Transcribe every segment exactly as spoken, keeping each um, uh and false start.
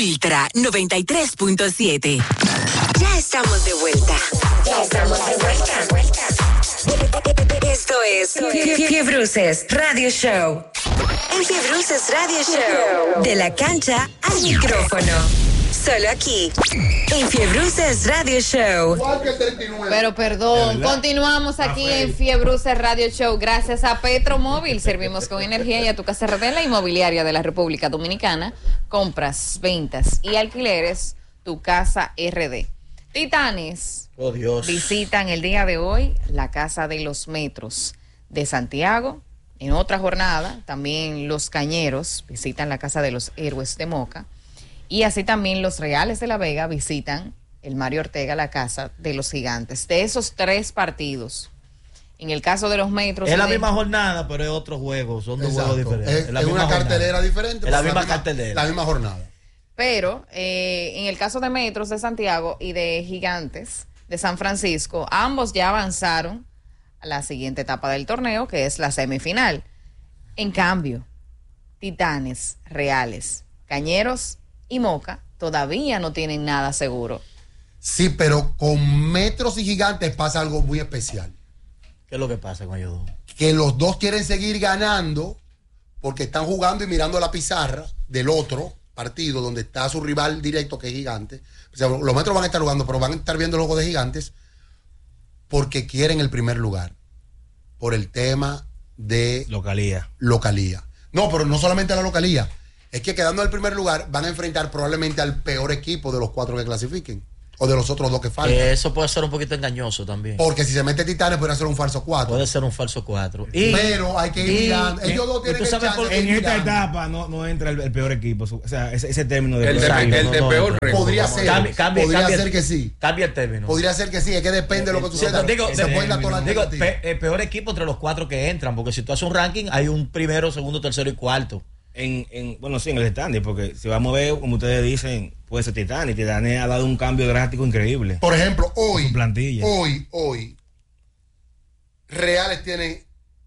Ultra noventa y tres punto siete. Ya estamos de vuelta. Ya estamos de vuelta. Esto es Fiebruces Radio Show. El Fiebruces Radio Show. De la cancha al micrófono. Solo aquí, en Fiebruces Radio Show. Pero perdón, continuamos aquí en Fiebruces Radio Show. Gracias a Petromóvil, servimos con energía y a tu casa R D, la inmobiliaria de la República Dominicana. Compras, ventas y alquileres, tu casa R D. Titanes, oh Dios, visitan el día de hoy la Casa de los Metros de Santiago. En otra jornada, también los Cañeros visitan la Casa de los Héroes de Moca. Y así también los Reales de la Vega visitan el Mario Ortega, la Casa de los Gigantes. De esos tres partidos, en el caso de los Metros... Es la de... misma jornada, pero es otro juego, son dos Exacto. juegos diferentes. Es, es, la es misma una cartelera jornada. diferente. Es la misma la misma cartelera. La misma jornada. Pero eh, en el caso de Metros de Santiago y de Gigantes de San Francisco, ambos ya avanzaron a la siguiente etapa del torneo, que es la semifinal. En cambio, Titanes, Reales, Cañeros y Moca todavía no tienen nada seguro. Sí, pero con Metros y Gigantes pasa algo muy especial. ¿Qué es lo que pasa con ellos dos? Que los dos quieren seguir ganando porque están jugando y mirando la pizarra del otro partido donde está su rival directo, que es Gigantes. O sea, los Metros van a estar jugando, pero van a estar viendo el juego de Gigantes porque quieren el primer lugar por el tema de localía. localía. No, pero no solamente la localía. Es que quedando en el primer lugar van a enfrentar probablemente al peor equipo de los cuatro que clasifiquen. O de los otros dos que faltan. Eh, eso puede ser un poquito engañoso también. Porque si se mete Titanes puede ser un falso cuatro. Puede ser un falso cuatro. Y, pero hay que ir y, mirando. Ellos dos tienen que chance por, En esta etapa no, no entra el, el peor equipo. O sea, ese, ese término de el peor de, equipo. el de no, peor. no, no, podría no, ser. Cambia, cambia, podría cambia, ser que sí. Cambia el término. Podría ser que sí. Es que depende de lo que tú sí, digo, se pueden dar todas las digo pe, el peor equipo entre los cuatro que entran. Porque si tú haces un ranking, hay un primero, segundo, tercero y cuarto. En, en, bueno, sí, en el standing, porque si vamos a ver, como ustedes dicen, puede ser Titanes. Titanes ha dado un cambio drástico increíble. Por ejemplo, hoy, plantilla. hoy, hoy, Reales tiene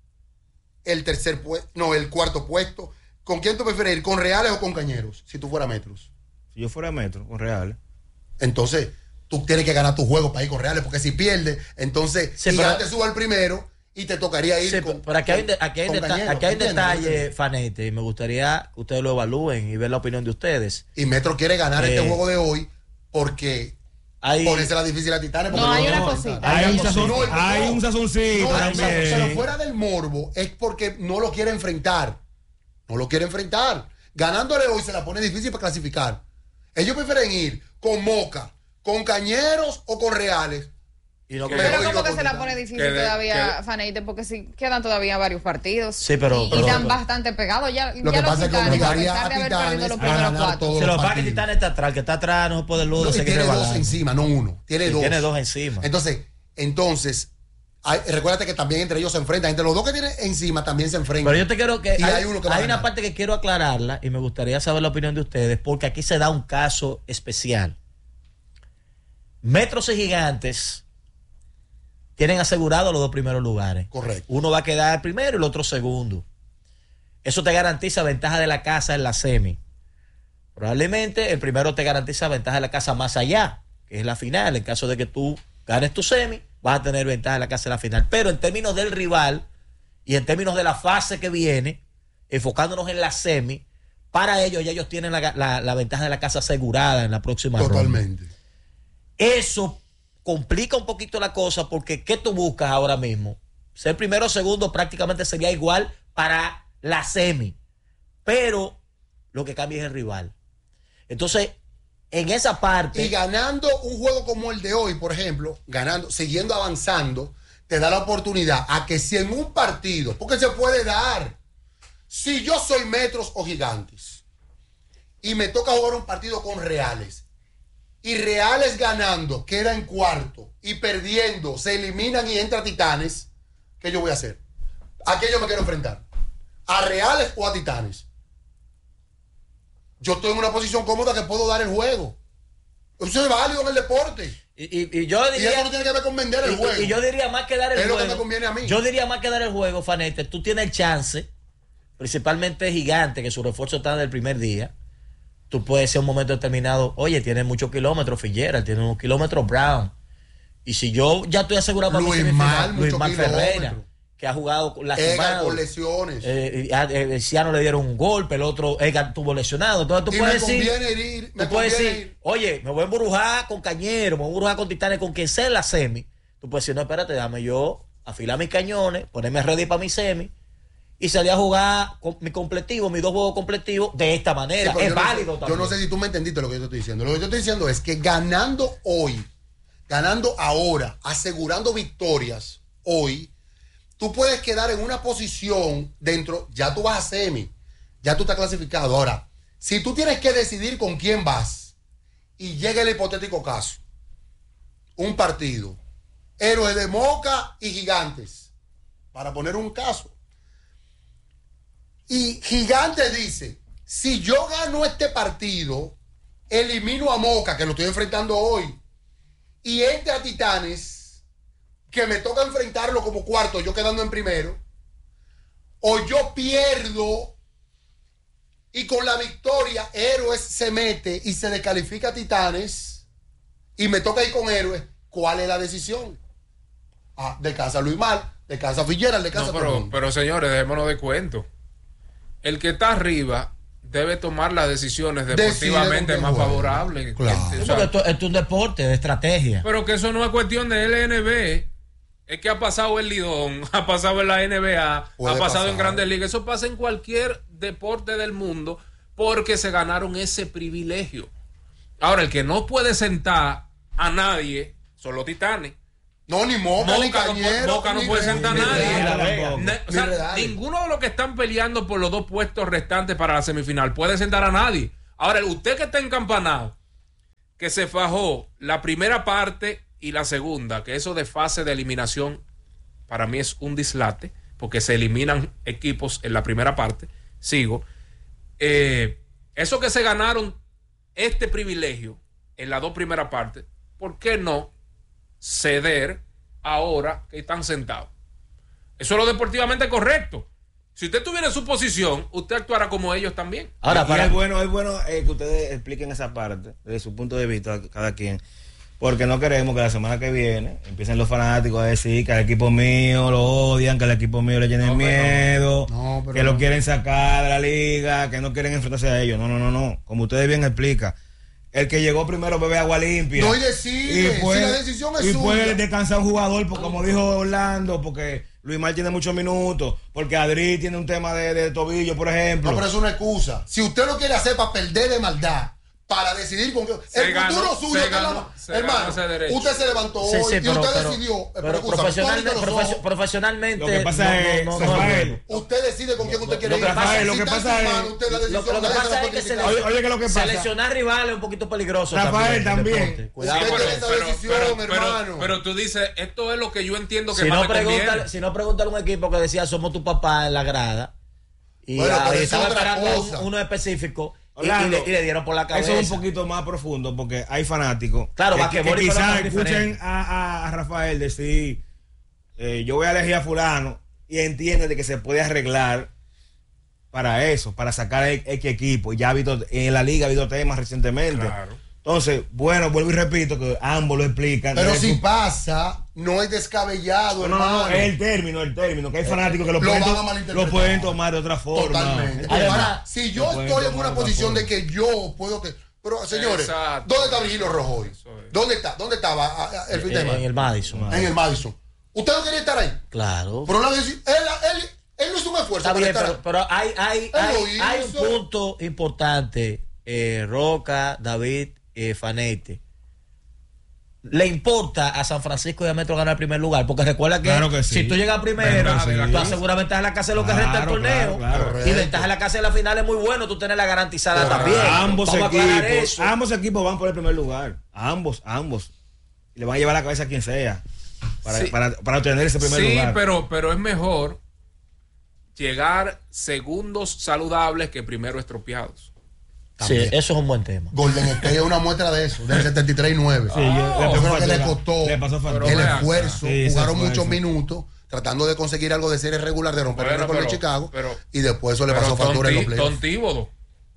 el tercer puesto, no, el cuarto puesto. ¿Con quién tú prefieres ir? ¿Con Reales o con Cañeros? Si tú fueras Metros. Si yo fuera Metro, con Reales. Entonces, tú tienes que ganar tu juego para ir con Reales, porque si pierdes, entonces, sí, Gigantes suba al primero y te tocaría ir sí, con, pero aquí hay un, de, aquí hay con deta Cañeros, aquí hay un ¿entiendes? detalle, Fanete, y me gustaría que ustedes lo evalúen y ver la opinión de ustedes. Y Metro quiere ganar eh, este juego de hoy porque hay, ponerse la difícil a Titanes. No, hay una cosita. Hay, Hay, un, sazon, no, hay no, un sazoncito no, también. pero fuera del morbo es porque no lo quiere enfrentar. No lo quiere enfrentar. Ganándole hoy se la pone difícil para clasificar. Ellos prefieren ir con Moca, con Cañeros o con Reales. Y no, pero pero como que se la pone difícil que de, todavía, que Faneite, porque si quedan todavía varios partidos. Sí, pero, y, pero, y están pero, bastante pegados. Ya, lo ya que los pasa es que Titanes, a obligaría pesar a de haber perdido Titanes los a primeros ganar cuatro. todos se los lo va que partidos. Titanes está atrás, el que está atrás no se puede ludo, No, se y quiere tiene dos balar. encima, no uno. Tiene Y dos. tiene dos encima. Entonces, entonces hay, recuérdate que también entre ellos se enfrentan. Entre los dos que tienen encima también se enfrentan. Pero yo te quiero que Y hay, hay uno que va a hay una ganar. parte que quiero aclararla y me gustaría saber la opinión de ustedes, porque aquí se da un caso especial. Metros y Gigantes tienen asegurado los dos primeros lugares. Correcto. Uno va a quedar primero y el otro segundo. Eso te garantiza ventaja de la casa en la semi. Probablemente el primero te garantiza ventaja de la casa más allá, que es la final. En caso de que tú ganes tu semi, vas a tener ventaja de la casa en la final. Pero en términos del rival y en términos de la fase que viene, enfocándonos en la semi, para ellos ya ellos tienen la, la, la ventaja de la casa asegurada en la próxima ronda. Totalmente. Eso complica un poquito la cosa, porque ¿qué tú buscas ahora mismo? Ser primero o segundo prácticamente sería igual para la semi, pero lo que cambia es el rival. Entonces, en esa parte... Y ganando un juego como el de hoy, por ejemplo, ganando, siguiendo avanzando, te da la oportunidad a que si en un partido, porque se puede dar, si yo soy Metros o Gigantes y me toca jugar un partido con Reales, y Reales ganando queda en cuarto y perdiendo se eliminan y entra Titanes, ¿qué yo voy a hacer? ¿A qué yo me quiero enfrentar? ¿A Reales o a Titanes? Yo estoy en una posición cómoda que puedo dar el juego. Eso es válido en el deporte. Y, y, y yo diría, y eso no tiene que ver con vender el y, juego. Y yo diría más que dar el es juego. Es lo que me conviene a mí. Yo diría más que dar el juego, Fanete. Tú tienes el chance, principalmente Gigante, que su refuerzo está desde el primer día. tú puedes ser un momento determinado, oye, tiene muchos kilómetros Fitzgerald, tiene unos kilómetros Brown. Y si yo ya estoy asegurado para Luis mi semifinal, Mal, Luis Mal muchos Ferreira, kilómetros. que ha jugado Edgar lastimado. con lesiones. Eh, eh, eh, Ciano le dieron un golpe, el otro Edgar estuvo lesionado. Entonces tú Y puedes me decir, conviene ir, me tú puedes conviene decir, ir. oye, me voy a embrujar con Cañero, me voy a embrujar con Titanes, con quien sea en la semi. Tú puedes decir, no, espérate, dame yo afilar mis cañones, ponerme ready para mi semi y salir a jugar con mi completivo, mis dos juegos completivos de esta manera. Sí, pero es yo no válido sé- también. Yo no sé si tú me entendiste lo que yo te estoy diciendo. Lo que yo estoy diciendo es que ganando hoy, ganando ahora, asegurando victorias hoy, tú puedes quedar en una posición dentro, ya tú vas a semi, ya tú estás clasificado. Ahora, si tú tienes que decidir con quién vas y llega el hipotético caso, un partido, Héroes de Moca y Gigantes, para poner un caso. Y Gigantes dice, si yo gano este partido, elimino a Moca, que lo estoy enfrentando hoy, y entre a Titanes, que me toca enfrentarlo como cuarto, yo quedando en primero, o yo pierdo y con la victoria Héroes se mete y se descalifica a Titanes y me toca ir con Héroes, ¿cuál es la decisión? Ah, de casa Luis Mal, de casa Fitzgerald, de casa No, todo el pero, mundo. pero señores, dejémonos de cuento. El que está arriba debe tomar las decisiones Decide deportivamente con más quién juega. favorables. Claro. O Sí, sea, porque esto, esto es un deporte de estrategia. pero que eso no es cuestión de L N B. Es que ha pasado el Lidón, ha pasado en la N B A, Puede ha pasado pasar. en Grandes Ligas. Eso pasa en cualquier deporte del mundo porque se ganaron ese privilegio. Ahora, el que no puede sentar a nadie son los Titanes. No, ni Moca, ni Moca no, puede- Cañero, Moca no ni puede Real, sentar a ni nadie. Real. tampoco. Ne- o Ni sea, Real. ninguno de los que están peleando por los dos puestos restantes para la semifinal puede sentar a nadie. Ahora, usted que está encampanado, que se fajó la primera parte y la segunda, que eso de fase de eliminación para mí es un dislate, porque se eliminan equipos en la primera parte, sigo. Eh, eso que se ganaron este privilegio en las dos primeras partes, ¿por qué no ceder ahora que están sentados? Eso es lo deportivamente correcto. Si usted tuviera su posición, usted actuará como ellos también. Ahora, y para es bueno, es bueno eh, que ustedes expliquen esa parte desde su punto de vista cada quien, porque no queremos que la semana que viene empiecen los fanáticos a decir que al equipo mío lo odian, que al equipo mío le tienen No, pero- miedo, No, pero que no. lo quieren sacar de la liga, que no quieren enfrentarse a ellos. No, no, no, no. Como ustedes bien explican, el que llegó primero bebe agua limpia. No, y decide, si la decisión es y suya. puede descansar un jugador, porque como dijo Orlando, porque Luis Mal tiene muchos minutos, porque Adri tiene un tema de, de tobillo, por ejemplo. No, pero es una excusa. Si usted lo quiere hacer para perder de maldad, para decidir con qué. Se El ganó, futuro suyo, se está en la ganó, ma- se ganó hermano. ese derecho. Usted se levantó Sí, hoy sí, y pero, usted pero- decidió. eh, pero escúchame, profesionalmente, tú abriste los profesio- ojos. profesionalmente Lo que pasa no, es, no, no, Rafael, no. Usted decide con quién usted quiere lo que ir. pasa es- lo Si que está en pasa sus es- manos, usted la Lo, decisión, lo que nadie se pasa la es puede que criticar. Oye, oye, que lo que pasa. seleccionar rivales es un poquito peligroso. Rafael, en el también. deporte. Cuidado. Usted con tiene eso. esa decisión, hermano. pero tú dices, esto es lo que yo entiendo que Si más no, me conviene. pregúntale, si no, pregúntale a un equipo que decía somos tu papá en la grada. Y Bueno, pero ahí eso es estaba otra esperando cosa. un- uno específico. Y, y Orlando, le, y le dieron por la cabeza. Eso es un poquito más profundo porque hay fanáticos Claro, que, basquetbol que y pelota quizás es escuchen diferente. a, a- a Rafael decir eh, yo voy a elegir a fulano y entienden de que se puede arreglar para eso, para sacar X equipo. Ya ha habido, en la liga ha habido temas recientemente. Claro. Entonces, bueno, vuelvo y repito que ambos lo explican. Pero desde si su- pasa, no es descabellado, no, no, no, hermano. es el término, el término, que hay fanáticos que lo, Lo pueden, van a to- malinterpretar. lo pueden tomar de otra forma. Totalmente. Además, Ahora, si yo lo pueden estoy en tomar una de otra posición forma. de que yo puedo que. Pero, señores, Exacto. ¿dónde está Virgilio Rojo hoy? Eso es. ¿Dónde está? ¿Dónde estaba ah, ah, el fin de en, semana? en el Madison. En el Madison. ¿Usted no quería estar ahí? Claro. Pero la deci- él, él, él no hizo un esfuerzo Está para bien, estar pero, ahí. pero hay, hay, Él lo hay, hay un hizo. punto importante. Eh, Roca, David, eh, Fanete. Le importa a San Francisco y a Metro ganar el primer lugar, porque recuerda que, Claro que sí. si tú llegas primero, Ventaja de la tú casa. aseguras ventaja en la casa de lo que Claro, resta del torneo. claro, claro. Y ventaja en la casa de la final es muy bueno, tú tienes la garantizada Correcto. también. Ambos Vamos a aclarar equipos, eso. ambos equipos van por el primer lugar. Ambos, ambos. Y le van a llevar la cabeza a quien sea para, Sí. para, para obtener ese primer Sí, lugar. pero, pero es mejor llegar segundos saludables que primero estropeados. Sí, También. eso es un buen tema. Golden State es una muestra de eso, del setenta y tres y nueve. Sí, yo- le Yo pasó creo que le factura. costó Le pasó factura. Pero el ve acá. esfuerzo. Sí, ese Jugaron esfuerzo. muchos minutos tratando de conseguir algo de serie regular, de romper Bueno, el récord de pero- Chicago. pero- y después eso le Pero pasó factura en los Tonti- playoffs. Tontíbodo.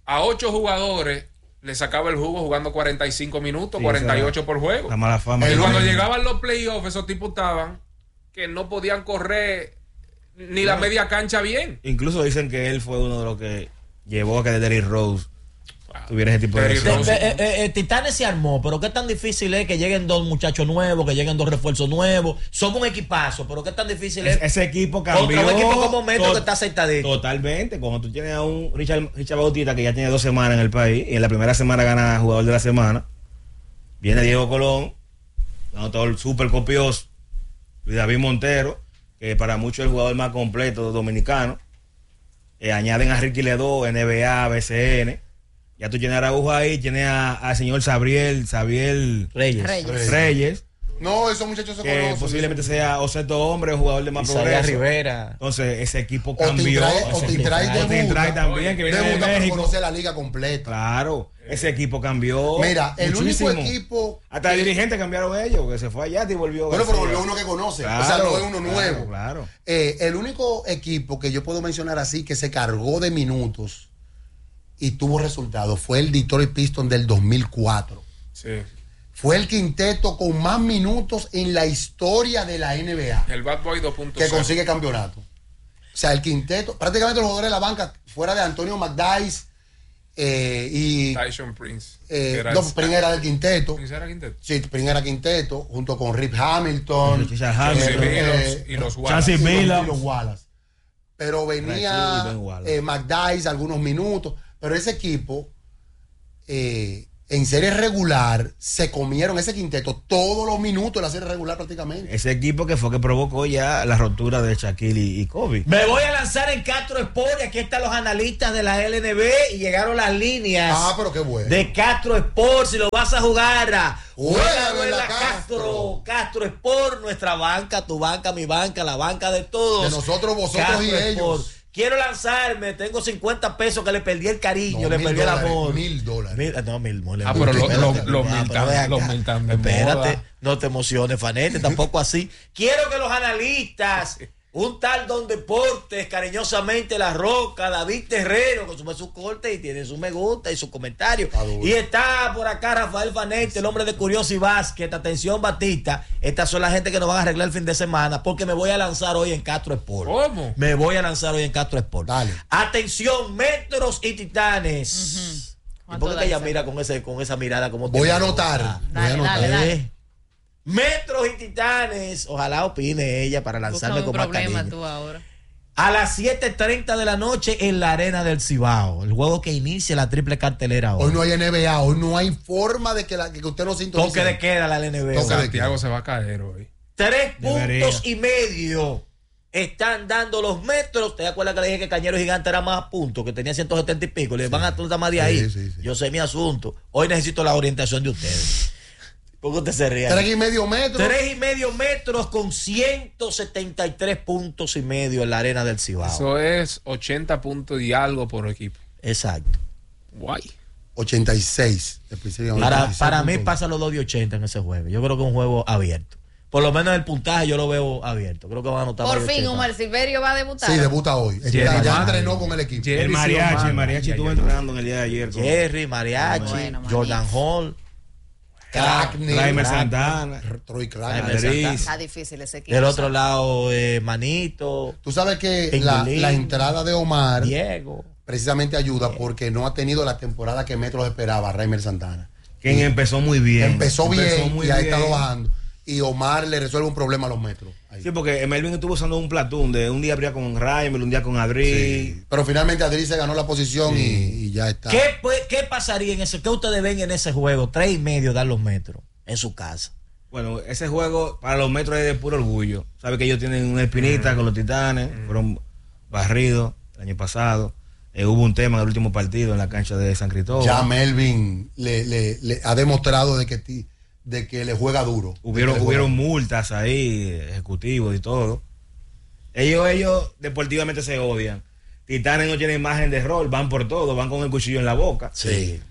a ocho jugadores le sacaba el jugo jugando cuarenta y cinco minutos, Sí, cuarenta y ocho o sea, por juego. La mala fama. Y que cuando tiene. llegaban los playoffs, esos tipos estaban que no podían correr ni la media cancha bien. Incluso dicen que él fue uno de los que llevó a que Derrick Rose tuviera ese tipo de... Derrick De- Rose. de- eh, eh, eh, Titanes se armó, pero qué tan difícil es que lleguen dos muchachos nuevos, que lleguen dos refuerzos nuevos. Somos un equipazo, pero qué tan difícil es. Es- ese equipo cambió. Contra un equipo como Metro to- que está aceitadito. Totalmente. Cuando tú tienes a un Richard, Richard Bautista que ya tiene dos semanas en el país y en la primera semana gana jugador de la semana, viene Diego Colón, dando todo el súper copioso, Luis David Montero, que para muchos es el jugador más completo dominicano. Eh, añaden a Ricky Ledó, N B A, B C N. Ya tú tienes a Araujo ahí, tienes a- al señor Sabriel, Sabriel Reyes. Reyes. Reyes, No, esos muchachos se que conocen. posiblemente sea o sexto hombre o jugador de más Isaías progreso. Rivera. Entonces ese equipo O te cambió. trae- o Ese te equipo- trae o te debuta. trae también, que viene de Debuta, pero México. conoce la liga completa. Claro, ese equipo cambió. Mira, el muchísimo. único equipo. Hasta el dirigente cambiaron ellos, que se fue allá y volvió. Bueno, pero García. volvió uno que conoce. Claro, o sea, no es uno claro, nuevo. Claro. Eh, el único equipo que yo puedo mencionar así que se cargó de minutos y tuvo resultados fue el Detroit Pistons del dos mil cuatro. Sí. Fue el quinteto con más minutos en la historia de la N B A El Bad Boy dos punto que cero. consigue campeonato. O sea, el quinteto, prácticamente los jugadores de la banca, fuera de Antonio McDyess eh, y. Tyson Prince. Eh, Era no, el- Spring era del quinteto. Prince era quinteto. Sí, Spring era quinteto, junto con Rip Hamilton. Richard Hamilton. eh, y los, eh, y los Chancey Wallace. y los- Billups. y los Wallace. Pero Right, venía sí, Ben Wallace. eh, McDyess algunos minutos. Pero ese equipo, eh, en serie regular, se comieron ese quinteto todos los minutos de la serie regular prácticamente. Ese equipo que fue que provocó ya la ruptura de Shaquille y, y Kobe. Me voy a lanzar en Castro Sport y aquí están los analistas de la L N B y llegaron las líneas Ah, pero qué bueno. de Castro Sport. Si lo vas a jugar, Juégalo juégalo en en la la Castro. Castro Sport, nuestra banca, tu banca, mi banca, la banca de todos. De nosotros, vosotros Castro y ellos. Sport. Quiero lanzarme, tengo cincuenta pesos que le perdí el cariño, No, le mil perdí el dólares, amor. mil dólares. Mil- no, mil, mil, Ah, mil, pero lo- espérate, lo- los ah, mil pero tan- ve acá. los mil tan de Espérate, moda. no te emociones, Fanete, tampoco así. Quiero que los analistas, un tal Don Deportes, cariñosamente La Roca, David Terrero, que sube su corte y tiene su me gusta y su comentario. Está duro. Y está por acá Rafael Fanete, el hombre de Curioso y Vázquez. Atención, Batista. Estas son la gente que nos van a arreglar el fin de semana porque me voy a lanzar hoy en Castro Sport. ¿Cómo? Me voy a lanzar hoy en Castro Sport. Dale. Atención, Metros y Titanes. ¿Y ¿Cuánto por qué da ella ese? mira con, ese, con esa mirada como Voy a temerosa? anotar. Voy a Dale, anotar. dale, dale. Eh. Metros y Titanes. Ojalá opine ella para lanzarme Búscame un con más problema cariño. tú ahora. A las siete treinta de la noche en la Arena del Cibao. El juego que inicia la triple cartelera hoy. Hoy no hay N B A, hoy no hay forma de que, la, que usted no sintonice. Toque de queda la N B A. Toque de Santiago se va a caer hoy. Tres Debería. puntos y medio están dando los Metros. ¿Te acuerdas que le dije que Cañero Gigante era más puntos? Que tenía ciento setenta y pico. Le van a tratar más de Sí, ahí. sí, sí. Yo sé mi asunto. Hoy necesito la orientación de ustedes. ¿Por qué usted se ríe? Tres y medio metros. Tres y medio metros con ciento setenta y tres puntos y medio en la Arena del Cibao. Eso es ochenta puntos y algo por equipo. Exacto. Guay. ochenta y seis. El principio, Para, ochenta y seis para mí puntos. pasa los dos de ochenta en ese juego. Yo creo que es un juego abierto. Por lo menos el puntaje yo lo veo abierto. Creo que van a anotar más Por de fin, ochenta. Omar Silverio va a debutar. Sí, debuta hoy. Sí, ya, ya hermano. entrenó con el equipo. Jerry El mariachi, Xiomara. el mariachi Ay, estuvo ay, ay. entrenando en el día de ayer. con Jerry, Mariachi, Bueno, Jordan manito. Hall, Crackney. Kramer Crack. Santana. Troy Crack. Kramer. Adriz. Está difícil ese equipo. del otro lado eh, Manito, Tú sabes que Pingulín. la, la entrada de Omar Diego. precisamente ayuda porque no ha tenido la temporada que Metros esperaba, Raimer Santana. Quien empezó muy bien. Empezó bien muy y ha bien. estado bajando. Y Omar le resuelve un problema a los Metros. Ahí. Sí, porque Melvin estuvo usando un platón de un día habría con Raimer, un día con Adri. Sí. Pero finalmente Adri se ganó la posición y, y ya está. ¿Qué, pues, ¿Qué pasaría en ese? ¿Qué ustedes ven en ese juego? Tres y medio dan los Metros en su casa. Bueno, ese juego para los Metros es de puro orgullo. Sabe que ellos tienen una espinita con los Titanes, fueron barridos el año pasado. Eh, hubo un tema en el último partido en la cancha de San Cristóbal. Ya Melvin le, le- le ha demostrado de que, ti- de que le juega duro. Hubieron, De que le hubieron juega. multas ahí, ejecutivos y todo. Ellos, ellos deportivamente se odian. Titanes no tienen imagen de rol, van por todo, van con el cuchillo en la boca. Sí.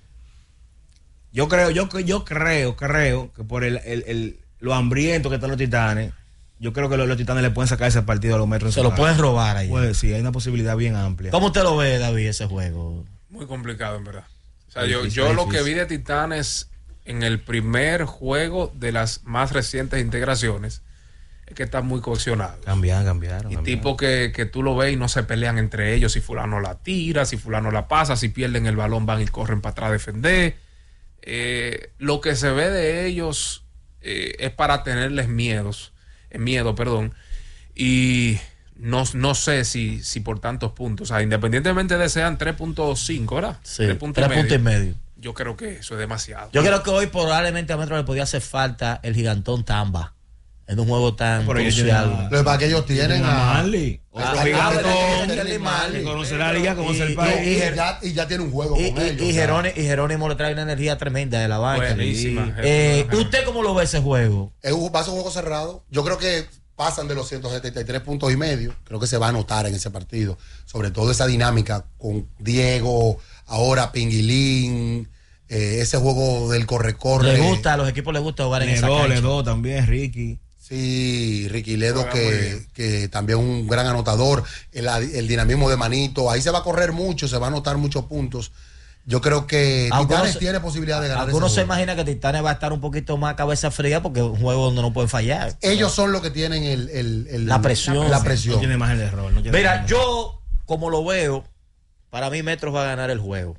Yo creo, yo, yo creo, creo que por el, el, el- lo hambriento que están los Titanes, yo creo que los, los Titanes le pueden sacar ese partido a los Metros. en Se su lo casa. pueden robar ahí. Pues sí, hay una posibilidad bien amplia. ¿Cómo usted lo ve, David, ese juego? Muy complicado, en verdad. O sea, yo, yo lo que vi de Titanes en el primer juego de las más recientes integraciones es que están muy cohesionados. Cambiaron, cambiaron. Y cambiaron. tipo que, que tú lo ves y no se pelean entre ellos. Si fulano la tira, si fulano la pasa, si pierden el balón van y corren para atrás a defender. Eh, lo que se ve de ellos eh, es para tenerles miedos, eh, miedo, perdón. Y no, no sé si, si por tantos puntos. O sea, independientemente de sean tres punto cinco, ¿verdad? Sí, tres puntos tres puntos y medio. Yo creo que eso es demasiado. Yo creo que hoy probablemente a Metro le podía hacer falta el gigantón Tamba en un juego tan Pero ellos crucial. tienen Lo que pasa es que ellos tienen a a. Marley. a- Otro a- gigante. a- Kelly Marley. Conocer la liga, conocer el Y- país. Y, y ya, y ya tiene un juego Y, con y- ellos. y o sea. Jerónimo, y Jerónimo le trae una energía tremenda de la banca. Buenísima. Eh, ¿Usted cómo lo ve ese juego? Es un, va a ser un juego cerrado. Yo creo que pasan de los ciento setenta y tres puntos y medio. Creo que se va a notar en ese partido. Sobre todo esa dinámica con Diego, ahora Pinguilín, eh, ese juego del corre-corre. Le gusta, a los equipos les gusta jugar en esa Ledo, cancha. Ledo también, Ricky. Sí, Ricky Ledo, Juega muy que, bien. que también un gran anotador. El, el dinamismo de Manito. Ahí se va a correr mucho, se va a anotar muchos puntos. Yo creo que Algunos Titanes se- tiene posibilidad de ganar. Algunos ese se juego. imaginan que Titanes va a estar un poquito más cabeza fría porque es un juego donde no pueden fallar. Ellos son los que tienen el, el- el- La presión. La No presión. tiene más el error. No tiene Mira, más el yo, como lo veo, para mí Metros va a ganar el juego.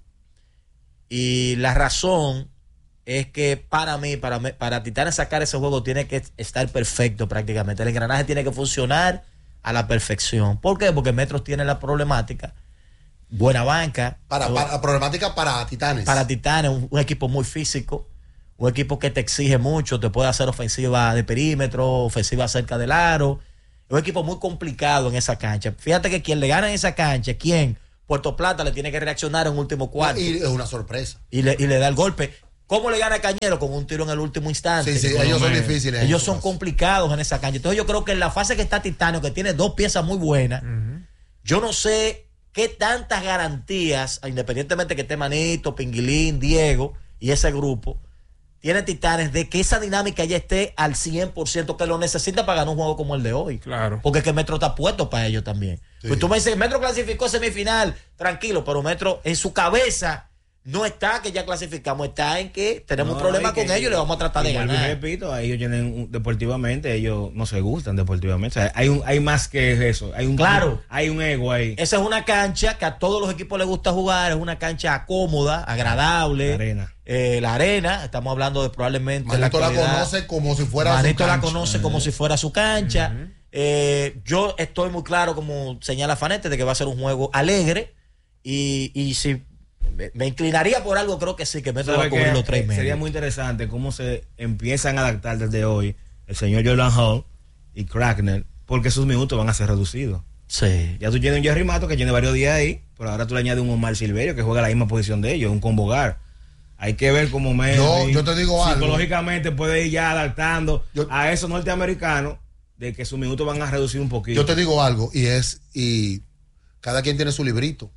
Y la razón es que para mí, para, mí- para Titanes sacar ese juego, tiene que estar perfecto prácticamente. El engranaje tiene que funcionar a la perfección. ¿Por qué? Porque Metros tiene la problemática. Buena banca. Para, para- problemática para Titanes. Para Titanes, un, un equipo muy físico, un equipo que te exige mucho, te puede hacer ofensiva de perímetro, ofensiva cerca del aro. Es un equipo muy complicado en esa cancha. Fíjate que quien le gana en esa cancha, ¿quién? Puerto Plata le tiene que reaccionar en último cuarto Y y, es una sorpresa. le, y le da el golpe. ¿Cómo le gana Cañero? Con un tiro en el último instante. Sí, sí, que ellos son Colomé- difíciles. en Ellos eso, son pues. complicados en esa cancha. Entonces yo creo que en la fase que está Titano, que tiene dos piezas muy buenas, yo no sé qué tantas garantías, independientemente que esté Manito, Pinguilín, Diego y ese grupo, tiene Titanes de que esa dinámica ya esté al cien por ciento, que lo necesita para ganar un juego como el de hoy. Claro. Porque es que Metro está puesto para ellos también. Sí. Pues tú me dices, Metro clasificó semifinal, tranquilo, pero Metro en su cabeza no está que ya clasificamos, está en que tenemos No, un problema y que- con ellos y le vamos a tratar de y vuelvo y ganar. repito, a ellos tienen un- deportivamente, ellos no se gustan deportivamente. O sea, hay un, hay más que eso. Hay un Claro. hay un ego ahí. Esa es una cancha que a todos los equipos les gusta jugar, es una cancha cómoda, agradable. La arena. Eh, la arena, estamos hablando de probablemente Manito la, actualidad. conoce como si fuera su Manito la cancha. conoce como si fuera su cancha. Eh, yo estoy muy claro, como señala Fanete, de que va a ser un juego alegre. Y, y si me, me inclinaría por algo, creo que sí, que Metro va a ¿Sabe cubrir qué? los tres y Eh, medio. Sería muy interesante cómo se empiezan a adaptar desde hoy el señor Jordan Hall y Crackner, porque sus minutos van a ser reducidos. Sí. Ya tú tienes un Jerry Mato que tiene varios días ahí, pero ahora tú le añades un Omar Silverio que juega la misma posición de ellos, un combo guard. Hay que ver cómo Messi Yo- yo te digo algo. psicológicamente puede ir ya adaptando Yo- a esos norteamericanos de que sus minutos van a reducir un poquito. Yo te digo algo, y es, y cada quien tiene su librito.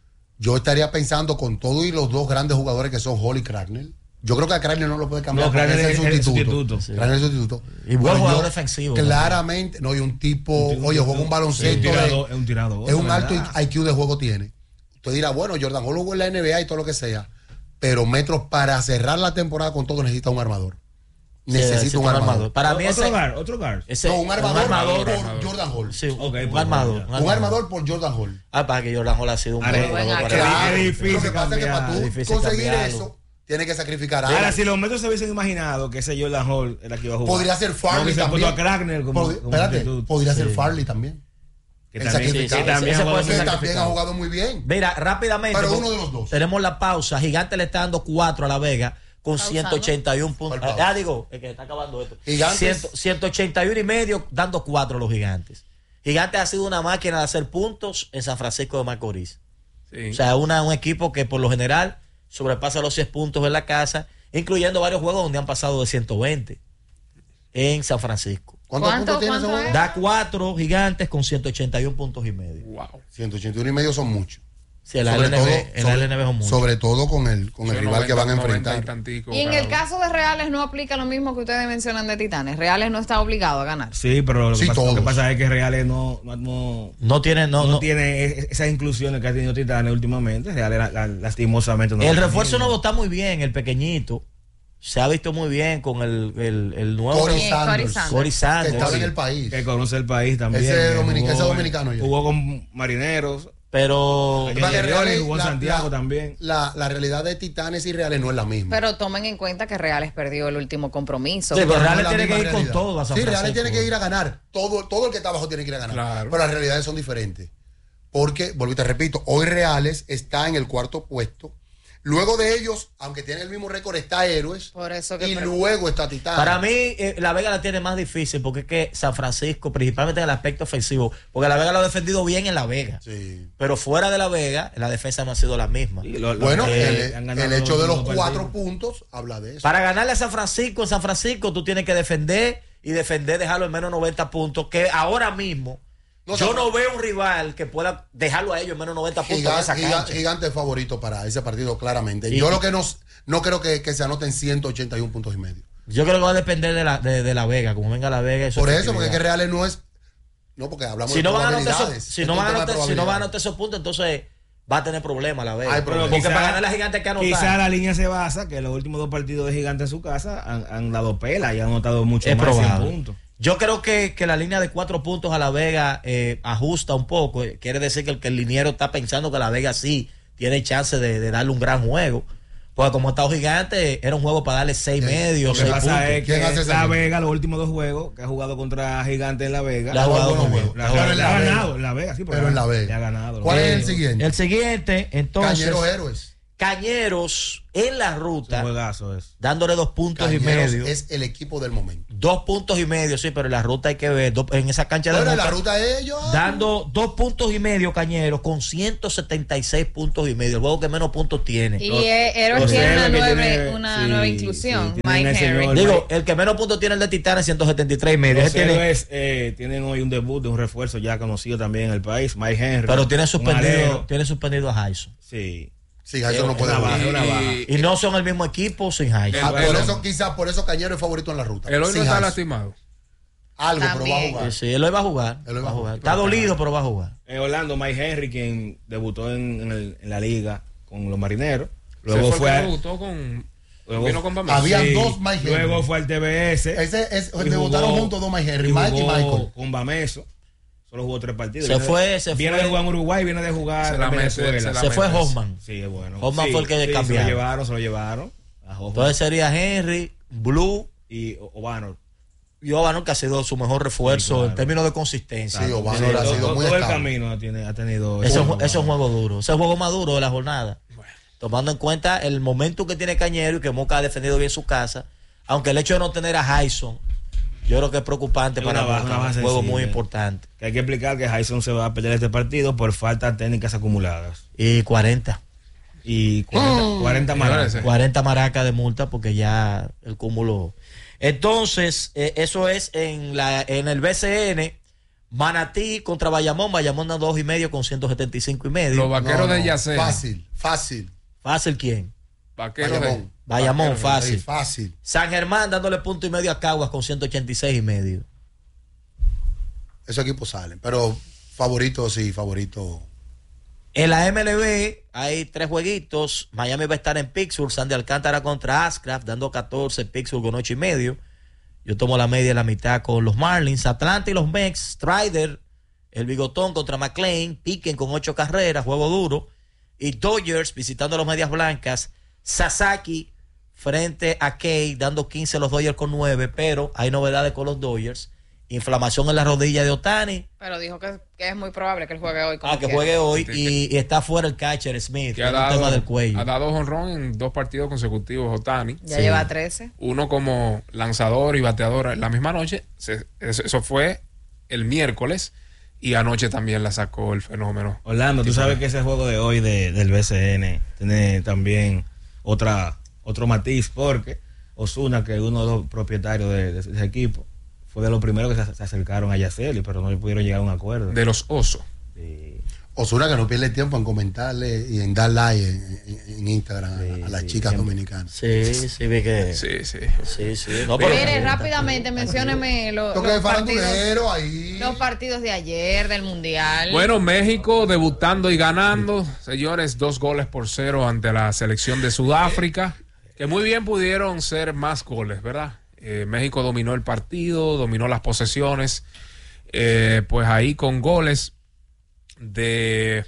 Yo estaría pensando con todo y los dos grandes jugadores que son Hall y Cracknell. Yo creo que a Cracknell no lo puede cambiar. No, porque Cracknell ese es el sustituto. Sí. Cracknell es el sustituto. Y buen Pero jugador yo, defensivo, Claramente, no, y un tipo, Un- oye, un- juega un es baloncesto. un de- tirador, es un tirador, es un de alto verdad. I Q de juego tiene. Usted dirá, bueno, Jordan Hall jugó en la N B A y todo lo que sea. Pero Metro, para cerrar la temporada con todo, necesita un armador. Necesita un armador. Para mí otro ese, guard, otro guard. ese- No, un armador, armador, por armador. Jordan Hall. Sí, un, Ok, un pues, armador. ya. Un armador por Jordan Hall. Ah, para que Jordan Hall ha sido un Ahora, buen jugador buen para arquero. mí. Claro, es difícil lo que pasa es que para cambiar, tú difícil conseguir cambiarlo. eso, tienes que sacrificar algo. Ahora, si los metros se hubiesen imaginado que ese Jordan Hall era que iba a jugar. Podría ser Farley No, que se también. puso a Cracknell como, Pod- como espérate, sustituto. podría ser Sí. Farley también. Que el también, sacrificado. que también Ese ha jugado puede Que ser muy- también ha jugado muy bien. Mira, rápidamente. Pero pues, uno de los dos. Tenemos la pausa. Gigante le está dando cuatro a La Vega con Pausado. ciento ochenta y uno puntos. ¿Cuál pausa? Ah, digo, es que está acabando esto. Gigantes. Cien- ciento ochenta y uno y medio, dando cuatro los Gigantes. Gigantes ha sido una máquina de hacer puntos en San Francisco de Macorís. Sí. O sea, una, un equipo que por lo general sobrepasa los seis puntos en la casa, incluyendo varios juegos donde han pasado de ciento veinte en San Francisco. ¿Cuántos ¿Cuánto- puntos tiene ese cuánto juego? es? Da cuatro Gigantes con ciento ochenta y uno puntos y medio. Wow. ciento ochenta y uno y medio son muchos. Sí, el Sobre L N B, todo- el sobre- L N B es mucho. Sobre todo con el, con el Son rival que van a noventa, noventa enfrentar. y tantico, Y en cada el uno. caso de Reales no aplica lo mismo que ustedes mencionan de Titanes. Reales no está obligado a ganar. Sí, pero lo que, Sí, pasa, lo que todos. pasa es que Reales no, no, no, No tiene, no, no no. tiene es- esas inclusiones que ha tenido Titanes últimamente. Reales la- la- lastimosamente no El lo ha refuerzo tenido. nuevo está muy bien, el pequeñito. Se ha visto muy bien con el, el, el nuevo Corey Bien, Sanders, Corey Sanders. Cory que Sanders. estaba en el país. Que conoce el país también. Ese que dominica- jugó ese en- dominicano ya. Jugó con Marineros. Pero Ayer- Para que Reales Reales, jugó en la- Santiago la- también. La, la realidad de Titanes y Reales no es la misma. Pero tomen en cuenta que Reales perdió el último compromiso. Sí, pero no Reales es la tiene que misma ir con realidad. todo a San Sí, Reales Francisco. tiene que ir a ganar. Todo, todo el que está abajo tiene que ir a ganar. Claro. Pero las realidades son diferentes. Porque, vuelvo y te repito, hoy Reales está en el cuarto puesto. Luego de ellos, aunque tiene el mismo récord, está Héroes. Por eso que y pre- luego está Titanes. para mí, eh, La Vega la tiene más difícil porque es que San Francisco, principalmente en el aspecto ofensivo, porque La Vega lo ha defendido bien en La Vega. Sí. Pero fuera de La Vega, la defensa no ha sido la misma. Y lo- lo- Bueno, eh, el, han ganado el hecho de los últimos cuatro partidos. puntos habla de eso. Para ganarle a San Francisco, en San Francisco tú tienes que defender y defender, dejarlo en menos noventa puntos, que ahora mismo No, yo San- no veo un rival que pueda dejarlo a ellos en menos noventa puntos en Giga- esa giga- cancha. gigante favorito para ese partido, claramente. Y- Yo lo que no, no creo que, que se anoten ciento ochenta y uno puntos y medio. Yo creo que va a depender de la, de, de la Vega, como venga La Vega. Por eso, efectividad. porque es que Reales no es. No, porque hablamos si de no van a anotar probabilidades. esos, si Esto no es van a un tema de anotar, si no van a probabilidades. anotar esos puntos, entonces va a tener problemas La Vega. Hay problemas. Porque Quizá- para ganar la Gigante hay que anotar. Quizá la línea se basa que los últimos dos partidos de Gigante en su casa han, han dado pela y han anotado mucho Es más de cien probable. puntos. Yo creo que, que la línea de cuatro puntos a La Vega eh, ajusta un poco. Quiere decir que el, que el liniero está pensando que La Vega sí tiene chance de, de darle un gran juego. Porque como está Gigante, era un juego para darle seis ¿Quién? medios, Lo que seis pasa puntos. es ¿Quién hace que esa La línea? Vega, los últimos dos juegos que ha jugado contra Gigante en La Vega, Le ha jugado buenos muy juegos. la, Pero la- en la La ha Vega. ganado en La Vega, sí, Pero en La Vega. le ha ganado. ¿Cuál es Eh, el siguiente? El siguiente, entonces, Cañeros Héroes. Cañeros en la Es un ruta, juegazo es. dándole dos puntos y Cañeros medio. es el equipo del momento. Dos puntos y medio, sí, pero en la ruta hay que ver. dos- en esa cancha de Bueno, en la Moca, ruta de ellos. ah, dando dos puntos y medio Cañeros con ciento setenta y seis puntos y medio. El juego que menos puntos tiene. Y Los- eh, Héroes los tiene una, héroes que nueve, tiene- una sí, nueva sí, inclusión. tienen Mike el señor- Henry. Digo, el que menos puntos tiene el de Titanes, ciento setenta y tres y medio. Los Ese tiene- héroes eh, tienen hoy un debut de un refuerzo ya conocido también en el país, Mike Henry. pero tiene un suspendido, alero. tiene suspendido a Jason. Sí. Sí, eso no puede una baja, jugar. una baja. Y no son el mismo equipo sin Jason. Ah, por Bueno. eso, quizás por eso Cañero es favorito en la ruta. El hoy no Sin está Jason. lastimado. Algo, pero va a También. jugar. Sí, sí, él hoy va a jugar. Él hoy va a jugar. Pero Está dolido, pero va a jugar. En Orlando, Mike Henry, quien debutó en, en el- en la liga con los marineros. Luego Luego fue, fue, el que a- debutó con. luego- vino con Bamés. Había- Habían sí, dos Mike Henry. Luego fue al T B S. Ese es, y debutaron jugó- juntos dos Mike Henry, y Mike y jugó Michael. Con Bameso. Solo jugó tres partidos. Se Viene fue, de- se Viene fue. de jugar en Uruguay, viene de jugar Se la en mete, Venezuela. se la Se fue metes. Hoffman. Sí, es bueno. Hoffman Sí, fue el que sí, Se cambiaron. lo llevaron, se lo llevaron. A Hoffman. Entonces sería Henry, Blue y O'Banor. y O'Bannon, que ha sido su mejor refuerzo Sí, claro. en términos de consistencia. Sí, O'Bannon Sí, ha todo, sido todo muy el estable. camino tiene, ha tenido. Ese, es ese un- ese es un juego duro. Ese es el juego más duro de la jornada. Bueno. Tomando en cuenta el momento que tiene Cañero y que Moca ha defendido bien su casa. Aunque el hecho de no tener a Jason, yo creo que es preocupante Es para una baja, Moca. una baja Un juego sensible. muy importante. Que hay que explicar que Jason se va a perder este partido por faltas técnicas acumuladas. Y cuarenta. Y cuarenta, cuarenta marcas. Señores, cuarenta maracas de multa porque ya el cúmulo. Entonces, eh, eso es en la en el B C N. Manatí contra Bayamón. Bayamón da dos y medio con ciento setenta y cinco y medio. Los vaqueros No, de no, Yacel. Fácil, fácil. Fácil quién. Vaqueros de. Bayamón. Bayamón, Vaqueros de- fácil. Sí, fácil. San Germán dándole punto y medio a Caguas con ciento ochenta y seis y medio. Esos equipos salen. Pero favorito, sí, favorito. En la M L B hay tres jueguitos. Miami va a estar en Pittsburgh. Sandy Alcántara contra Ashcraft, dando catorce. Pittsburgh con ocho y medio. Yo tomo la media y la mitad con los Marlins. Atlanta y los Mex. Strider, el bigotón contra McLean. Piquen con ocho carreras, juego duro. Y Dodgers visitando a los Medias Blancas. Sasaki frente a Key, dando quince los Dodgers con nueve. Pero hay novedades con los Dodgers. Inflamación en la rodilla de Otani. Pero dijo que, que es muy probable que él juegue hoy. como Ah, que quiera. juegue hoy. Sí, Y, y está fuera el catcher Smith. Que Tiene ha un tema dado, del cuello. ha dado jonrón en dos partidos consecutivos, Otani. Ya Sí. lleva trece. Uno como lanzador y bateador la misma noche. Se- eso, eso fue el miércoles. Y anoche también la sacó el fenómeno. Orlando, tú sabes que ese juego de hoy de, del B C N tiene también otra otro matiz porque Ozuna, que es uno de los propietarios de, de ese equipo, fue de los primeros que se, se acercaron a Yaceli, pero no pudieron llegar a un acuerdo. De los osos. Sí. Osuna que no pierde tiempo en comentarle y en dar like en, en, en Instagram sí, a las sí, chicas siempre. dominicanas. Sí, sí, vi que. Sí, sí. Sí, sí. No, pero Mire, rápidamente, mencióneme lo, los, partidos, ahí. los partidos de ayer del Mundial. Bueno, México debutando y ganando, señores, dos goles por cero ante la selección de Sudáfrica, que muy bien pudieron ser más goles, ¿verdad? Eh, México dominó el partido, dominó las posesiones, eh, pues ahí con goles de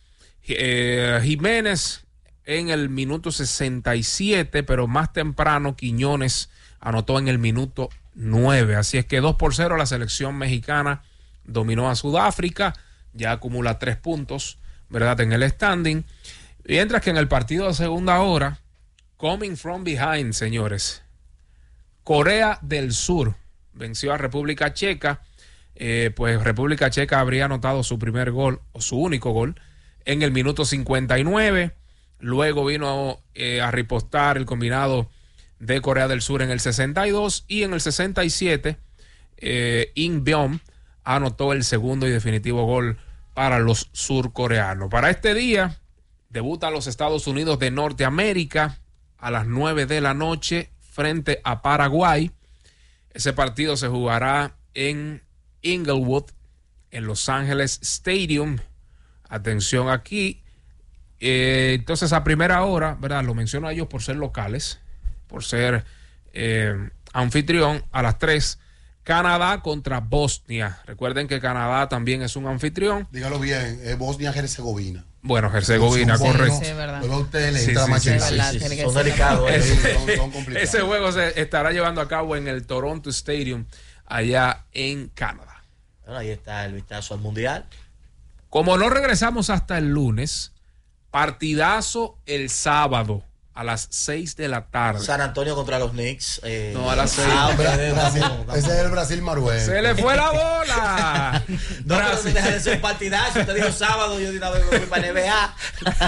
eh, Jiménez en el minuto sesenta y siete, pero más temprano Quiñones anotó en el minuto nueve, así es que dos por cero la selección mexicana dominó a Sudáfrica, ya acumula tres puntos, ¿verdad?, en el standing, mientras que en el partido de segunda hora, coming from behind, señores, Corea del Sur venció a República Checa. Eh, pues República Checa habría anotado su primer gol o su único gol en el minuto cincuenta y nueve, luego vino eh, a ripostar el combinado de Corea del Sur en el sesenta y dos y en el sesenta y siete eh, In Byung anotó el segundo y definitivo gol para los surcoreanos. Para este día debutan los Estados Unidos de Norteamérica a las nueve de la noche frente a Paraguay. Ese partido se jugará en Inglewood, en Los Ángeles Stadium. Atención aquí. Eh, entonces, a primera hora, ¿verdad? Lo menciono a ellos por ser locales, por ser eh, anfitrión. A las tres, Canadá contra Bosnia. Recuerden que Canadá también es un anfitrión. Dígalo bien, es Bosnia-Herzegovina. Bueno, Herzegovina, correcto. Sí, verdad. Pero usted le Sí, entra sí, más sí, en- sí, verdad, sí, tiene sí, que son ser. delicados. eh. Ese, son- son complicados. ese juego se estará llevando a cabo en el Toronto Stadium, allá en Canadá. Bueno, ahí está el vistazo al Mundial. Como no regresamos hasta el lunes, partidazo el sábado a las seis de la tarde. San Antonio contra los Knicks. eh, No, a las seis. ah, hombre, Brasil- vamos, vamos. ese es el Brasil-Marruecos. Se le fue la bola. No, pero no Brasil. deja de ser un partidazo. Usted dijo sábado, yo de una vez me fui para N B A.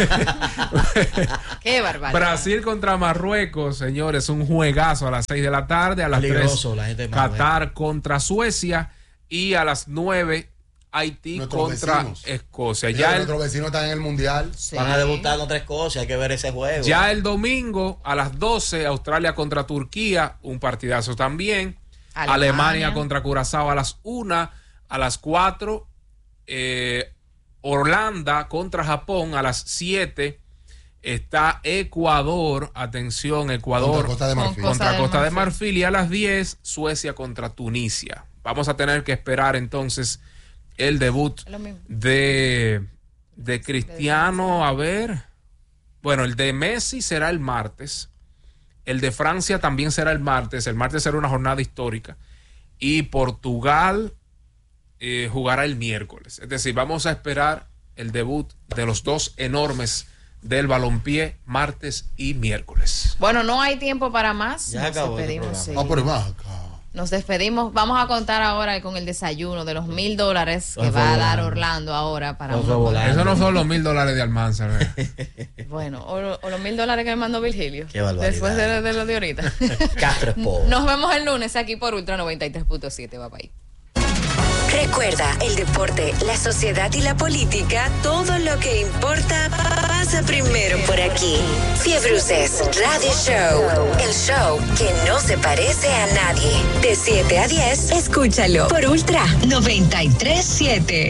Qué barbaridad. Brasil contra Marruecos, señores, un juegazo a las seis de la tarde. A las Peligroso, tres, la gente de Marruecos. Qatar contra Suecia. Y a las nueve, Haití Nuestros contra vecinos. Escocia. Mira, Ya el, nuestros vecinos están en el Mundial. Sí. Van a debutar con tres cosas. Hay que ver ese juego. ya el domingo a las doce, Australia contra Turquía, un partidazo también. Alemania, Alemania. contra Curazao a las una. A las cuatro, eh, Holanda contra Japón a las siete. Está Ecuador, atención, Ecuador Contra Costa de Marfil. Con contra Costa de Costa de Marfil. Marfil, y a las diez, Suecia contra Tunisia. Vamos a tener que esperar entonces el debut Lo mismo. de, de Cristiano. A ver, bueno, el de Messi será el martes, el de Francia también será el martes. El martes será una jornada histórica, y Portugal eh, jugará el miércoles. Es decir, vamos a esperar el debut de los dos enormes del balompié, martes y miércoles. Bueno, no hay tiempo para más. Ya Nos acabó este despedimos. programa. sí. Ah, pero va acá. Nos despedimos. Vamos a contar ahora con el desayuno de los mil dólares que Por va a favor, dar volando. Orlando ahora para Por uno favor, poder- volando. Eso no son los mil dólares de Almanzar, ¿verdad? Bueno, o, o los mil dólares que me mandó Virgilio. Qué barbaridad. Después de, de lo de ahorita. Castro Sport. Nos vemos el lunes aquí por Ultra noventa y tres punto siete. Bye bye. Recuerda, el deporte, la sociedad y la política, todo lo que importa pasa primero por aquí. Fiebruces Radio Show, el show que no se parece a nadie. De siete a diez, escúchalo por Ultra noventa y tres punto siete.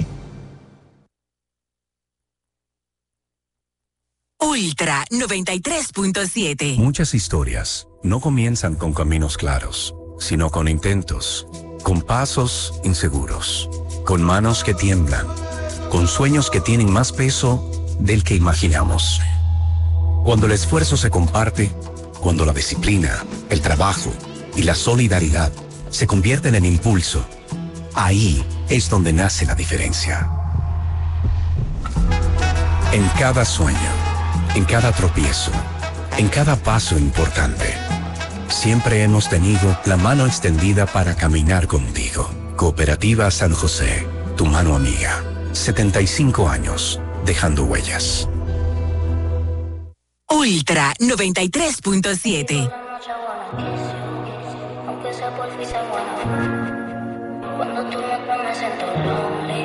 Ultra noventa y tres punto siete. Muchas historias no comienzan con caminos claros, sino con intentos, con pasos inseguros, con manos que tiemblan, con sueños que tienen más peso del que imaginamos. Cuando el esfuerzo se comparte, cuando la disciplina, el trabajo y la solidaridad se convierten en impulso, ahí es donde nace la diferencia. En cada sueño, en cada tropiezo, en cada paso importante, siempre hemos tenido la mano extendida para caminar contigo. Cooperativa San José, tu mano amiga. setenta y cinco años, dejando huellas. Ultra noventa y tres punto siete. Aunque sea por fin se muera. Cuando tú me pones en tu lado.